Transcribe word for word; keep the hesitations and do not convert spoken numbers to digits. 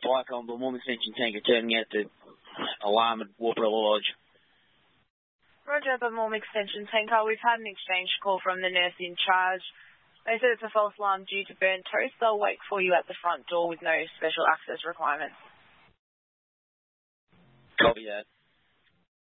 bike on the warm extension tanker turning out to alarm at Warpilla Lodge. Roger, the warm extension tanker. We've had an exchange call from the nurse in charge. They said it's a false alarm due to burnt toast. They'll wait for you at the front door with no special access requirements. Copy that.